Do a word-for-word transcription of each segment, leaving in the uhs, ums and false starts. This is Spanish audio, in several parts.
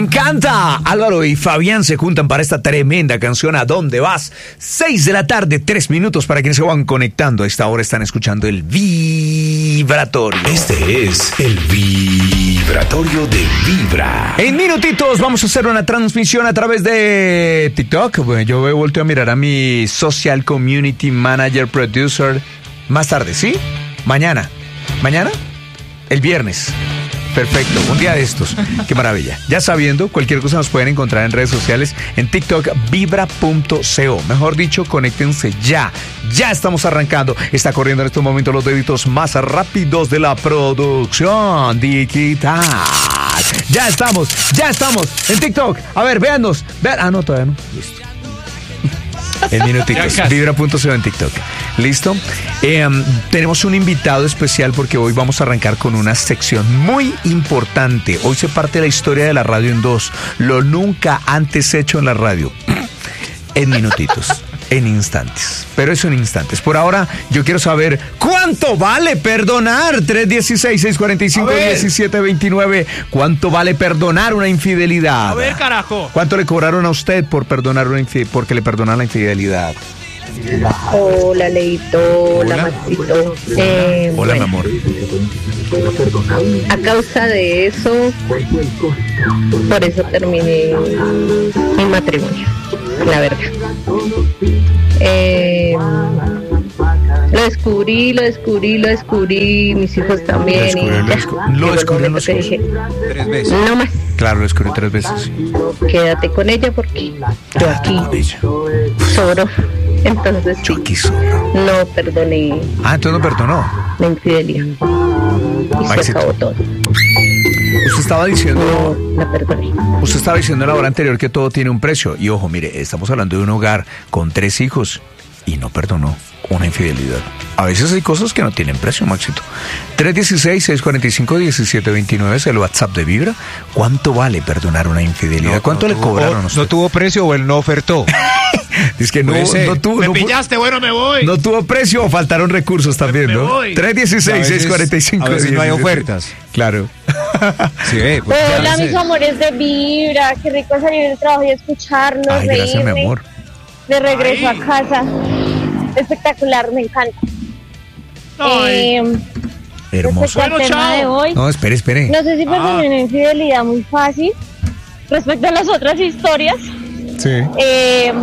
encanta. Álvaro y Fabián se juntan para esta tremenda canción ¿A dónde vas? Seis de la tarde, tres minutos para quienes se van conectando. A esta hora están escuchando el Vibratorio. Este es el Vibratorio de Vibra. En minutitos vamos a hacer una transmisión a través de TikTok. Bueno, yo he vuelto a mirar a mi Social Community Manager Producer más tarde, ¿sí? Mañana. ¿Mañana? El viernes. Perfecto, un día de estos. Qué maravilla. Ya sabiendo, cualquier cosa nos pueden encontrar en redes sociales, en TikTok, vibra punto co. Mejor dicho, conéctense ya. Ya estamos arrancando. Está corriendo en estos momentos los deditos más rápidos de la producción digital. Ya estamos, ya estamos en TikTok. A ver, véanos. Vean. Ah, no, todavía no. Listo. En minutitos, vibra punto co en TikTok. ¿Listo? Eh, tenemos un invitado especial porque hoy vamos a arrancar con una sección muy importante. Hoy se parte la historia de la radio en dos. Lo nunca antes hecho en la radio. En minutitos. En instantes. Pero eso en instantes. Por ahora, yo quiero saber ¿cuánto vale perdonar? tres uno seis, seis cuatro cinco, uno siete dos nueve. ¿Cuánto vale perdonar una infidelidad? A ver, carajo. ¿Cuánto le cobraron a usted por perdonar una infidelidad? Porque le perdonan la infidelidad. Hola, Leito. Hola, Hola. Maxito. Eh, Hola, bueno, mi amor. a causa de eso, por eso terminé mi matrimonio, la verdad. Eh, lo descubrí, lo descubrí, lo descubrí, mis hijos también. Lo descubrió, y lo ya, descu- lo llegó el descubrió momento los que hijos. dije, Tres veces. no más, Claro, lo descubrí tres veces. quédate con ella porque yo aquí Con ella. sobro. Entonces Yo sí, aquí solo. no perdoné Ah, entonces no perdonó. la infidelidad. Y se Maxito. acabó todo. Usted estaba diciendo... No la perdoné. Usted estaba diciendo en la hora anterior que todo tiene un precio. Y ojo, mire, estamos hablando de un hogar con tres hijos y no perdonó una infidelidad. A veces hay cosas que no tienen precio, Maxito. tres uno seis, seis cuatro cinco, uno siete dos nueve es el WhatsApp de Vibra. ¿Cuánto vale perdonar una infidelidad? No, ¿Cuánto no le tuvo- cobraron a usted? No tuvo precio o él no ofertó. Es que no, Puede ser. no tuvo... Me no pu- pillaste, bueno, me voy. No tuvo precio o faltaron recursos también, Me ¿no? voy. tres uno seis, seis cuatro cinco, A veces no hay diecisiete. ofertas. Claro. Sí, eh, pues, ya Hola, sé. mis amores de Vibra, qué rico salir del trabajo y escucharnos, Ay, gracias, mi reírme. amor. De regreso Ay. a casa. Espectacular, me encanta. Ay. Eh, Hermoso. respecto al Bueno, tema chao. de hoy, No, espere, espere. no sé si perdoné una infidelidad muy fácil. Respecto a las otras historias, Sí. eh,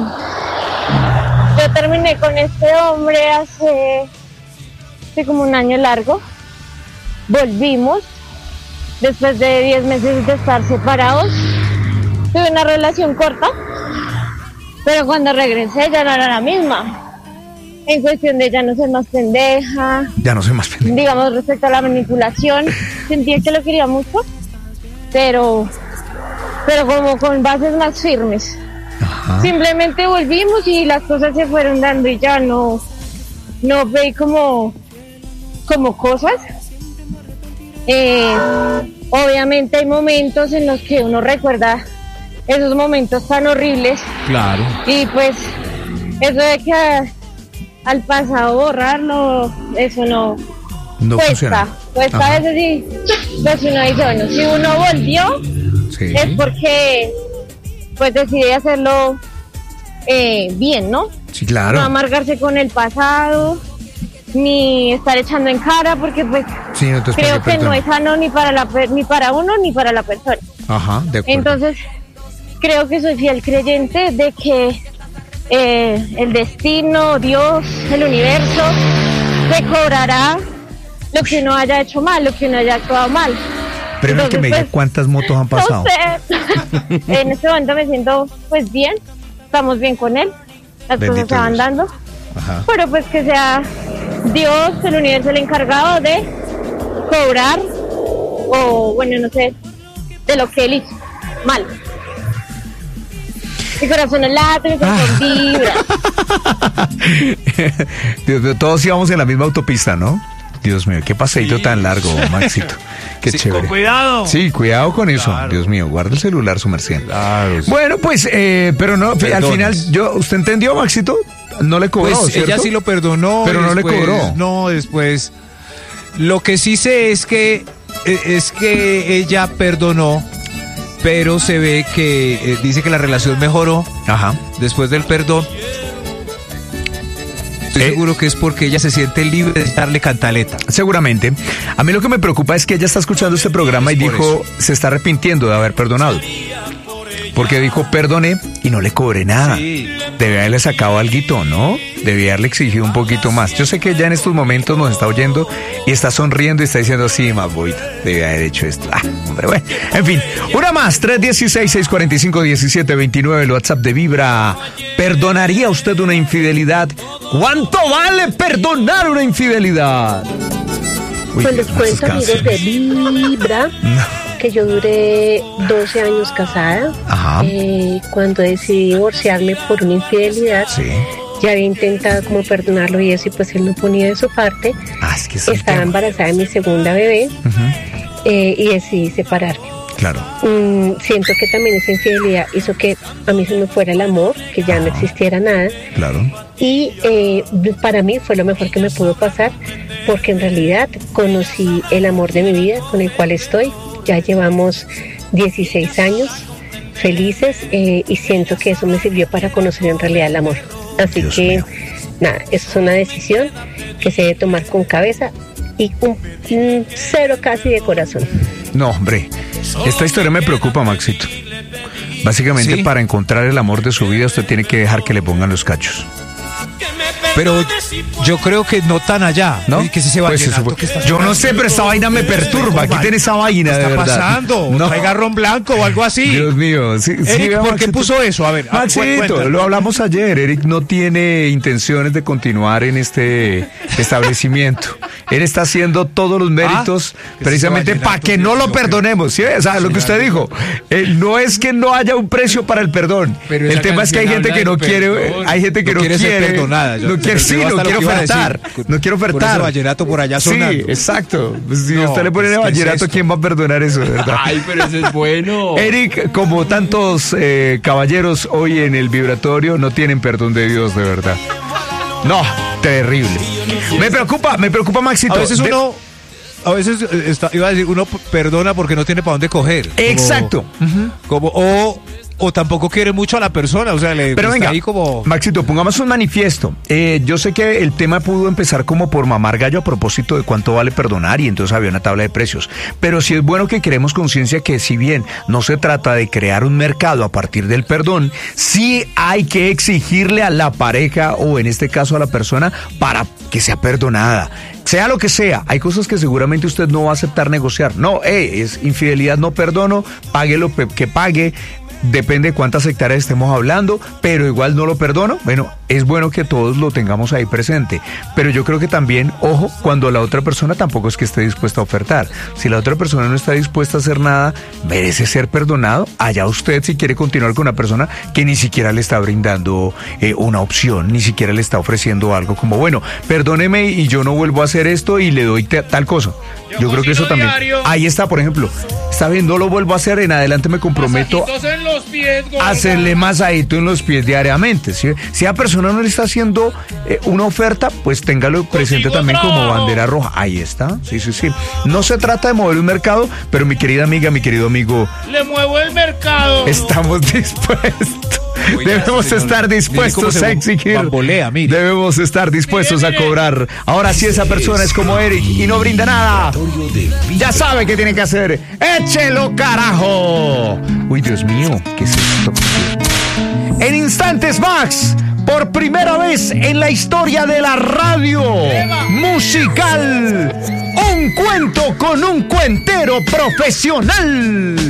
yo terminé con este hombre hace, hace como un año largo. Volvimos después de diez meses de estar separados. Tuve una relación corta, pero cuando regresé ya no era la misma. En cuestión de ya no ser más pendeja, Ya no soy más pendiente. digamos respecto a la manipulación, sentía que lo quería mucho, pero, pero como con bases más firmes. Ajá. Simplemente volvimos y las cosas se fueron dando y ya no, no veí como, como cosas. Eh, obviamente hay momentos en los que uno recuerda esos momentos tan horribles Claro. y pues eso de que a- al pasado borrarlo, eso no No cuesta, funciona. cuesta Ajá. a veces y pues uno dice, bueno, si uno volvió Sí. es porque pues decide hacerlo eh, bien, ¿no? Sí, No claro. amargarse con el pasado, ni estar echando en cara, porque pues Sí, no te creo expliqué, que no perdón. es sano ni para la per- ni para uno ni para la persona. Ajá, de acuerdo. Entonces, creo que soy fiel creyente de que eh, el destino, Dios, el universo, te cobrará lo que uno haya hecho mal, lo que uno haya actuado mal. Primero que me diga Entonces, pues, cuántas motos han pasado. no sé. En este momento me siento pues bien, estamos bien con él, las Bendito cosas se van Dios. dando, Ajá. pero pues que sea Dios, el universo, el encargado de cobrar, o bueno, no sé, de lo que él hizo mal. Mi corazón no late, mi corazón vibra. Dios mío, todos íbamos en la misma autopista, ¿no? Dios mío, qué paseíto Sí. tan largo, Maxito. Qué Sí, chévere. con cuidado. Sí, cuidado con eso. Claro. Dios mío, guarda el celular, su merced. Claro. sí. Bueno, pues, eh, pero no, al Perdones. final, yo, ¿usted entendió, Maxito? No le cobró, Pues ¿cierto? ella sí lo perdonó. Pero no le después- cobró. No, después. Lo que sí sé es que eh, es que ella perdonó pero se ve que eh, dice que la relación mejoró Ajá. después del perdón. Estoy Eh. seguro que es porque ella se siente libre de darle cantaleta. Seguramente. A mí lo que me preocupa es que ella está escuchando este programa y Es por dijo, se está arrepintiendo de haber perdonado. Porque dijo, perdoné y no le cobré nada. Sí. Debe haberle sacado alguito, ¿no? Debía haberle exigido un poquito más. Yo sé que ella en estos momentos nos está oyendo y está sonriendo y está diciendo, sí, más boita, debía haber hecho esto. Ah, hombre, bueno. En fin, una más, tres uno seis, seis cuatro cinco, uno siete dos nueve, el WhatsApp de Vibra. ¿Perdonaría usted una infidelidad? ¿Cuánto vale perdonar una infidelidad? Uy, Pues les Dios, cuento, esos amigos de Vibra, que yo duré doce años casada. Ajá. Eh, cuando decidí divorciarme por una infidelidad, Sí. ya había intentado como perdonarlo y eso, y pues él no ponía de su parte. Ah, es que es el Estaba tema. embarazada de mi segunda bebé Ujú, eh, y decidí separarme. claro. Mm, siento que también esa infidelidad hizo que a mí se me fuera el amor, que ya no existiera nada. Claro. Y eh, para mí fue lo mejor que me pudo pasar, porque en realidad conocí el amor de mi vida con el cual estoy. Ya llevamos dieciséis años felices eh, y siento que eso me sirvió para conocer en realidad el amor. Así Dios que mío. nada, eso es una decisión que se debe tomar con cabeza y un, un cero casi de corazón. No, hombre, esta historia me preocupa, Maxito. Básicamente, Sí. para encontrar el amor de su vida, usted tiene que dejar que le pongan los cachos. Pero yo creo que no tan allá, ¿No? Uy, ¿qué es ese Pues vallenato eso fue- que está yo no sonando? sé, pero esa vaina me perturba. Quiten esa vaina, ¿Qué de está verdad. pasando? No. Traiga ron blanco o algo así. Dios mío. Sí, sí, Eric, vea, ¿por qué Maxito. puso eso? A ver, a- cu- Maxito, cuéntanos. lo hablamos ayer. Eric no tiene intenciones de continuar en este establecimiento. Él está haciendo todos los méritos Ah, que precisamente ese para vallenato, que no Dios lo mío, perdonemos. ¿Sí? O sea, lo que usted dijo. Eh, no es que no haya un precio para el perdón. Pero El esa tema es que hay canción gente que habla no del quiere, perdón. hay gente que No no, quiere ser perdonada. Yo- No quiere, yo sí, hasta no lo quiere que iba a decir. ofertar. No quiere Por ese ofertar. vallenato por allá Sí, sonando. exacto. Pues si No, usted le pone pues, el ¿qué es vallenato, esto? ¿quién va a perdonar eso, de verdad? Ay, pero eso es bueno. Eric, como tantos eh, caballeros hoy en el vibratorio, no tienen perdón de Dios, de verdad. No, terrible. Me preocupa, me preocupa, Maxito. A veces De- uno, a veces eh, está- iba a decir, uno p- perdona porque no tiene para dónde coger. Como- Exacto. Ujú. Como, o, o tampoco quiere mucho a la persona, o sea, le Pero está venga, ahí como... Maxito, pongamos un manifiesto. Eh, yo sé que el tema pudo empezar como por mamar gallo a propósito de cuánto vale perdonar y entonces había una tabla de precios. Pero sí es bueno que creemos conciencia que si bien no se trata de crear un mercado a partir del perdón, sí hay que exigirle a la pareja o en este caso a la persona para que sea perdonada. Sea lo que sea, hay cosas que seguramente usted no va a aceptar negociar. No, eh, es infidelidad, no perdono, pague lo pe- que pague. Depende de cuántas hectáreas estemos hablando, pero igual no lo perdono. Bueno, es bueno que todos lo tengamos ahí presente. Pero yo creo que también, ojo, cuando la otra persona tampoco es que esté dispuesta a ofertar. Si la otra persona no está dispuesta a hacer nada, merece ser perdonado. Allá usted si quiere continuar con una persona que ni siquiera le está brindando eh, una opción, ni siquiera le está ofreciendo algo como, bueno, perdóneme y yo no vuelvo a hacer esto y le doy te- tal cosa. Yo creo que eso también. Ahí está, por ejemplo. Está bien, no lo vuelvo a hacer, en adelante me comprometo en los pies, gorda. hacerle masajito en los pies diariamente. ¿Sí? Si la persona no le está haciendo eh, una oferta, pues téngalo presente también como trabajo. bandera roja. Ahí está. Sí, sí, sí. No se trata de mover un mercado, pero mi querida amiga, mi querido amigo, Le muevo el mercado. estamos dispuestos. Oiga, Debemos señor, estar mire cómo dispuestos se a exigir. bambolea, mire. Debemos estar dispuestos a cobrar. Ahora si esa persona es como Eric y no brinda nada, Vibratorio de Vibra. ya sabe qué tiene que hacer. ¡Échelo, carajo! Uy, Dios mío, ¿qué es esto? En instantes, Max, por primera vez en la historia de la radio musical, un cuento con un cuentero profesional.